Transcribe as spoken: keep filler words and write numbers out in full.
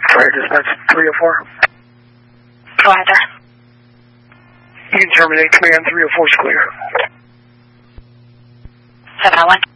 Fire dispatch three oh four. Roger. You can terminate command three oh four is clear. seven oh one.